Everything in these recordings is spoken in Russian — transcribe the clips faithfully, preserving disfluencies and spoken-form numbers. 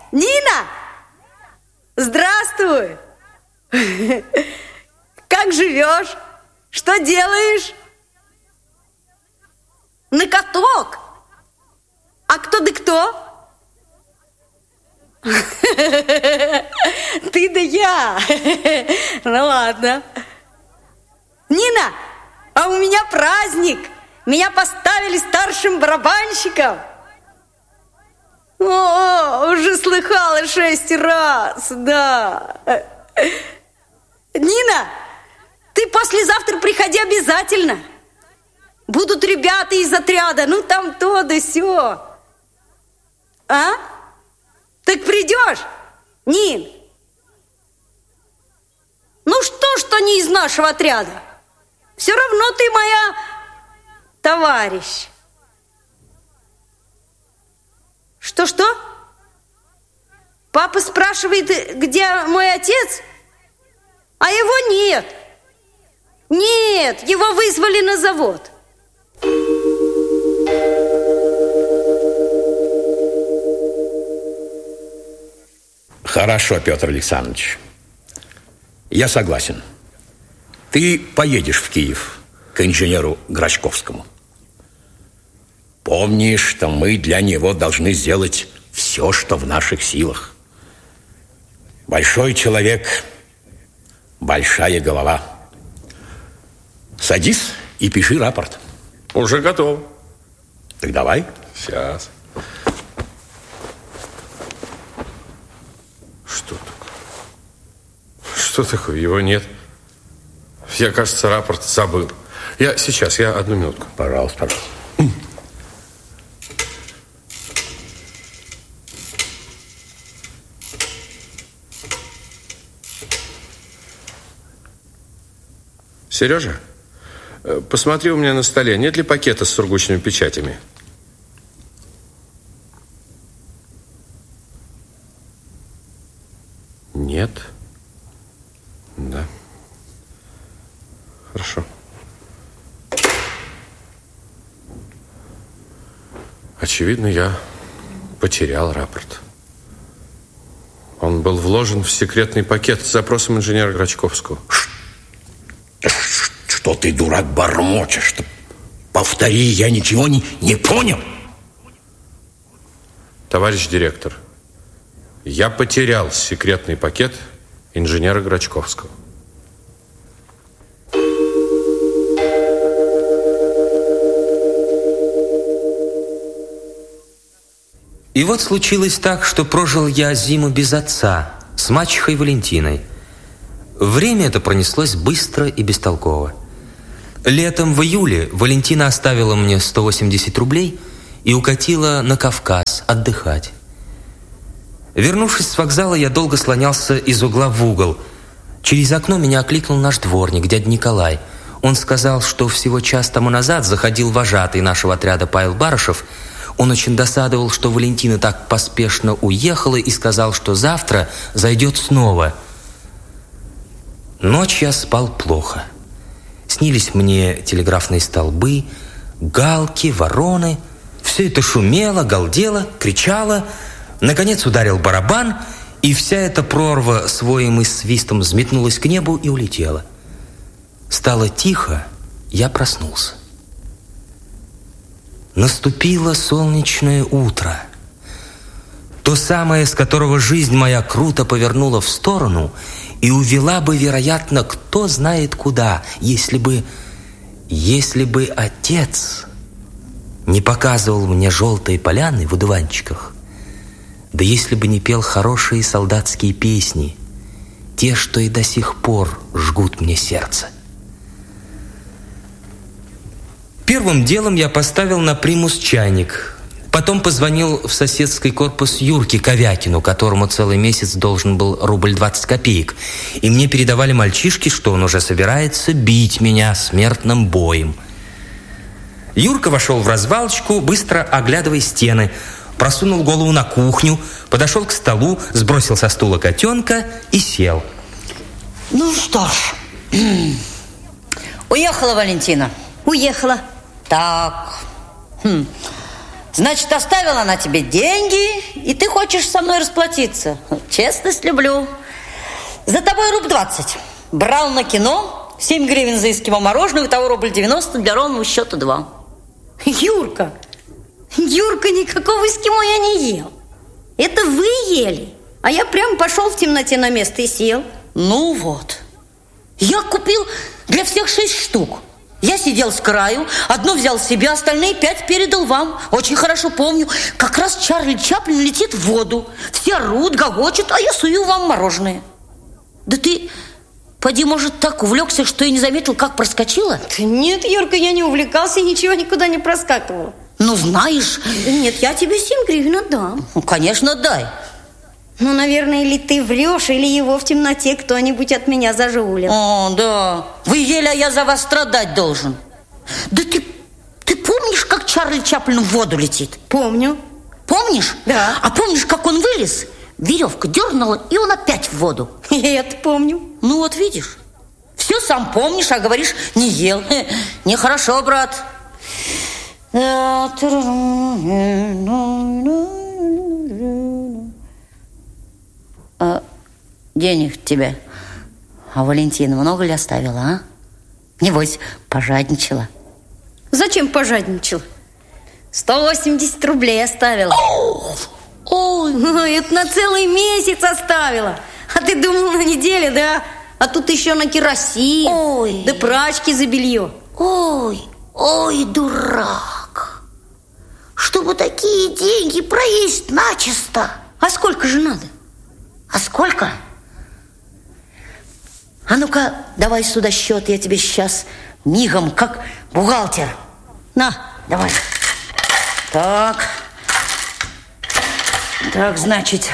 Нина! Здравствуй! Как живешь? Что делаешь? На каток? А кто да кто? Ты да я. Ну ладно. Нина, а у меня праздник. Меня поставили старшим барабанщиком. О, уже слыхала шесть раз, да. Нина, ты послезавтра приходи обязательно. Будут ребята из отряда, ну там то да сё. А? Так придешь, Нин? Ну что, что не из нашего отряда? Все равно ты моя товарищ. Что-что? Папа спрашивает, где мой отец? А его нет. Нет, его вызвали на завод. Хорошо, Петр Александрович. Я согласен. Ты поедешь в Киев к инженеру Грачковскому. Помни, что мы для него должны сделать все, что в наших силах. Большой человек, большая голова. Садись и пиши рапорт. Уже готов. Так давай. Сейчас. Что такое? Что такое? Его нет. Я, кажется, рапорт забыл. Я сейчас, я одну минутку. Пожалуйста, пожалуйста. Сережа, посмотри у меня на столе, нет ли пакета с сургучными печатями? Нет. Да. Хорошо. Очевидно, я потерял рапорт. Он был вложен в секретный пакет с запросом инженера Грачковского. Что ты, дурак, бормочешь? Повтори, я ничего не, не понял. Товарищ директор, я потерял секретный пакет инженера Грачковского. И вот случилось так, что прожил я зиму без отца, с мачехой Валентиной. Время это пронеслось быстро и бестолково. Летом в июле Валентина оставила мне сто восемьдесят рублей и укатила на Кавказ отдыхать. Вернувшись с вокзала, я долго слонялся из угла в угол. Через окно меня окликнул наш дворник, дядя Николай. Он сказал, что всего час тому назад заходил вожатый нашего отряда Павел Барышев. Он очень досадовал, что Валентина так поспешно уехала, и сказал, что завтра зайдет снова. Ночь я спал плохо. Снились мне телеграфные столбы, галки, вороны. Все это шумело, галдело, кричало. Наконец ударил барабан, и вся эта прорва с воем и свистом взметнулась к небу и улетела. Стало тихо, я проснулся. Наступило солнечное утро. То самое, с которого жизнь моя круто повернула в сторону и увела бы, вероятно, кто знает куда, если бы, если бы отец не показывал мне желтые поляны в одуванчиках, да если бы не пел хорошие солдатские песни, те, что и до сих пор жгут мне сердце. Первым делом я поставил на примус чайник. Потом позвонил в соседский корпус Юрке Ковякину, которому целый месяц должен был рубль двадцать копеек. И мне передавали мальчишки, что он уже собирается бить меня смертным боем. Юрка вошел в развалочку, быстро оглядывая стены, просунул голову на кухню, подошел к столу, сбросил со стула котенка и сел. Ну что ж, уехала Валентина? Уехала. Так, хм. Значит, оставила она тебе деньги, и ты хочешь со мной расплатиться. Честность люблю. За тобой рубль двадцать. Брал на кино, семь гривен за эскимо мороженого, итого рубль девяносто, для ровного счета два. Юрка, Юрка, никакого эскимо я не ел. Это вы ели. А я прям пошел в темноте на место и сел. Ну вот. Я купил для всех шесть штук. Я сидел с краю, одну взял себе, остальные пять передал вам. Очень хорошо помню. Как раз Чарли Чаплин летит в воду. Все орут, гогочут, а я сую вам мороженое. Да ты, поди, может, так увлекся, что и не заметил, как проскочила? Да нет, Юрка, я не увлекался и ничего никуда не проскакивала. Ну, знаешь... Да нет, я тебе семь гривен отдам. Ну, конечно, дай. Ну, наверное, или ты врешь, или его в темноте кто-нибудь от меня зажулил. О, да. Вы ели, а я за вас страдать должен. Да ты, ты помнишь, как Чарли Чаплин в воду летит? Помню. Помнишь? Да. А помнишь, как он вылез? Веревка дернула, и он опять в воду. Я это помню. Ну вот видишь, все сам помнишь, а говоришь, не ел. Нехорошо, брат. А денег тебе, а Валентина много ли оставила, а? Небось, пожадничала. Зачем пожадничала? сто восемьдесят рублей оставила. Ой, Ой, это на целый месяц оставила. А ты думал, на неделю, да? А тут еще на керосин. Ой. Да прачки за белье. ой, ой, дурак. Чтобы такие деньги проесть начисто. А сколько же надо? А сколько? А ну-ка, давай сюда счет, я тебе сейчас мигом, как бухгалтер. На. Давай. Так. Так, значит,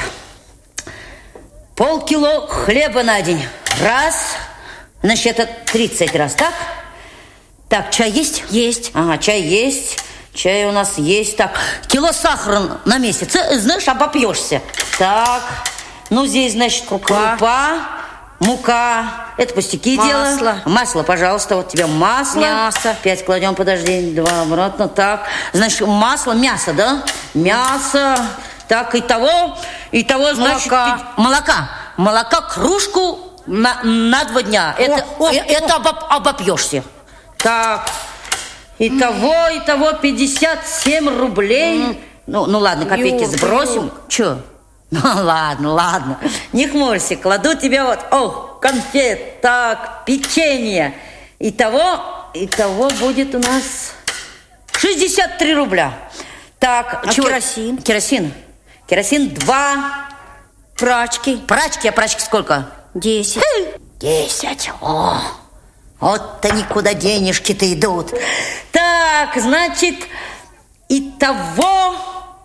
полкило хлеба на день. Раз. Значит, это тридцать раз, так? Так, чай есть? Есть. Ага, чай есть. Чай у нас есть. Так, кило сахара на месяц. Э, Знаешь, обопьешься. Так, ну здесь, значит, крупа, крупа, мука. Это пустяки Масло. дело. Масло, пожалуйста, вот тебе масло. Мясо. Пять кладем, подожди, два обратно. Так, значит, масло, мясо, да? Мясо. Так, и того, и того, значит, Молока. пи- молока. Молока кружку на, на два дня. Это, о, э- это обоп- обопьешься. Так, и того, и того пятьдесят семь рублей. Ну, ну ладно, копейки Юрка, сбросим. Юрка. Че? Ну ладно, ладно. Не хмурься, кладу тебе вот, о, конфет, так, печенье. И того, и того будет у нас шестьдесят три рубля. Так, А чего? керосин? Керосин. Керосин два. Прачки. Прачки, а прачки сколько? Десять. Десять. О, вот-то никуда денежки-то идут. Так, значит, итого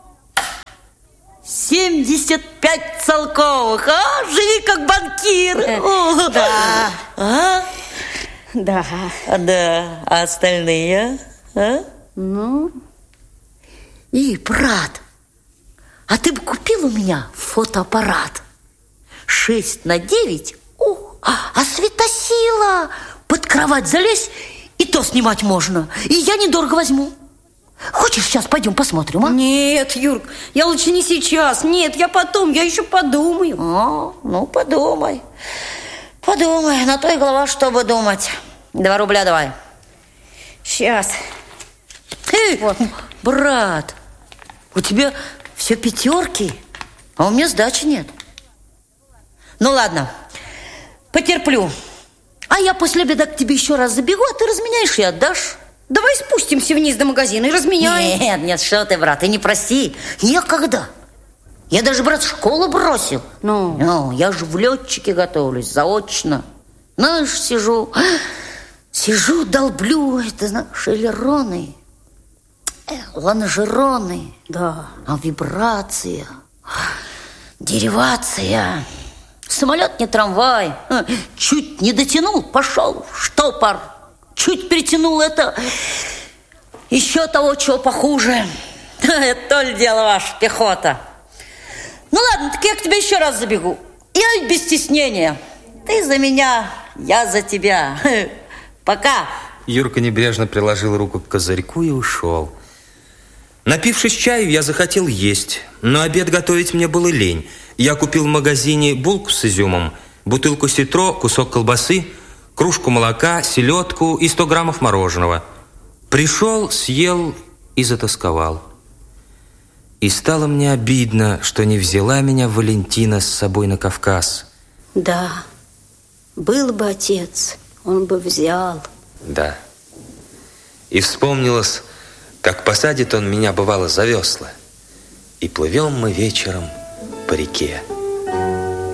семьдесят пять целковых. А, живи как банкир. О, Да. А? Да. А, да. А остальные? А? Ну, И, брат, а ты бы купил у меня фотоаппарат? Шесть на девять? О, а светосила! Под кровать залезь, и то снимать можно. И я недорого возьму. Хочешь, сейчас пойдем посмотрим, а? нет, Юрк, я лучше не сейчас. Нет, я потом, я еще подумаю. О, ну, подумай. Подумай, на то и голова, чтобы думать. Два рубля давай. Сейчас. Эй, вот, брат, у тебя все пятерки, а у меня сдачи нет. Ну ладно, потерплю. А я после обеда к тебе еще раз забегу, а ты разменяешь и отдашь. Давай спустимся вниз до магазина и разменяем. Нет, нет, что ты, брат, ты не проси. Некогда. Я даже, брат, школу бросил. Ну? Ну, я же в летчике готовлюсь, заочно. Знаешь, сижу, сижу, долблю, это, знаешь, элероны, э, лонжероны. Да. А вибрация, деривация. Самолет не трамвай. Чуть не дотянул, пошел в штопор. Чуть перетянул, это еще того, чего похуже. Это то ли дело ваше, пехота. Ну ладно, так я к тебе еще раз забегу. Я без стеснения. Ты за меня, я за тебя. Пока. Юрка небрежно приложил руку к козырьку и ушел. Напившись чаю, я захотел есть, но обед готовить мне было лень. Я купил в магазине булку с изюмом, бутылку ситро, кусок колбасы, кружку молока, селедку и сто граммов мороженого. Пришел, съел и затосковал. И стало мне обидно, что не взяла меня Валентина с собой на Кавказ. Да, был бы отец, он бы взял. Да. И вспомнилось, как посадит он меня, бывало, за весла. И плывем мы вечером по реке.